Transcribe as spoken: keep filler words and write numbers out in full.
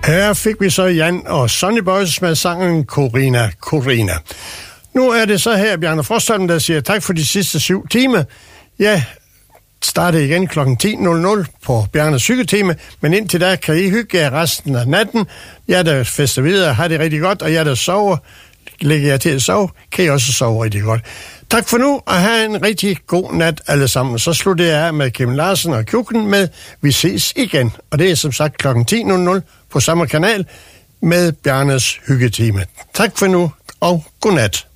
Her fik vi så Jan og Sonny Boys med sangen Corina, Corina. Nu er det så her Bjarne Frostholm, der siger tak for de sidste syv timer. Ja, starter igen klokken ti på Bjarnes Hyggetime, men indtil da kan I hygge jer resten af natten. Jeg der fester videre, har det rigtig godt, og jeg der sover, lægger jeg til at sove, kan I også sove rigtig godt. Tak for nu, og have en rigtig god nat alle sammen. Så slutter jeg af med Kim Larsen og Kjukken med Vi ses igen. Og det er som sagt klokken ti på samme kanal med Bjarnes Hyggetime. Tak for nu, og godnat.